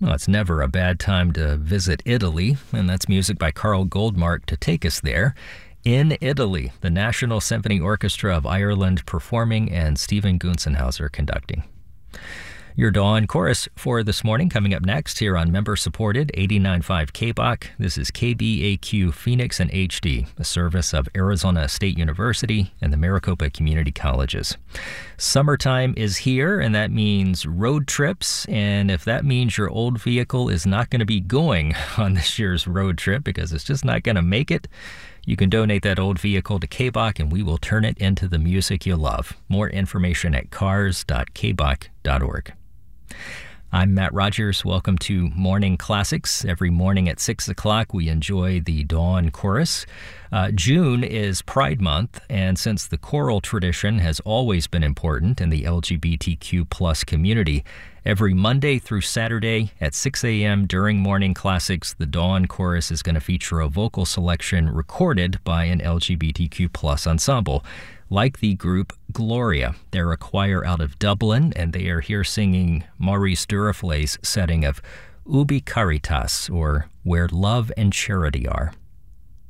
Well, it's never a bad time to visit Italy, and that's music by Carl Goldmark to take us there. In Italy, the National Symphony Orchestra of Ireland performing and Stephen Gunzenhauser conducting. Your Dawn Chorus for this morning coming up next here on member-supported 89.5 KBOC. This is KBAQ Phoenix and HD, a service of Arizona State University and the Maricopa Community Colleges. Summertime is here, and that means road trips. And if that means your old vehicle is not going to be going on this year's road trip because it's just not going to make it, you can donate that old vehicle to KBOC and we will turn it into the music you love. More information at cars.kboc.org. I'm Matt Rogers. Welcome to Morning Classics. Every morning at 6 o'clock, we enjoy the Dawn Chorus. June is Pride Month, and since the choral tradition has always been important in the LGBTQ plus community, every Monday through Saturday at 6 a.m. during Morning Classics, the Dawn Chorus is going to feature a vocal selection recorded by an LGBTQ plus ensemble, like the group Gloria. They're a choir out of Dublin, and they are here singing Maurice Duruflé's setting of Ubi Caritas, or Where Love and Charity Are.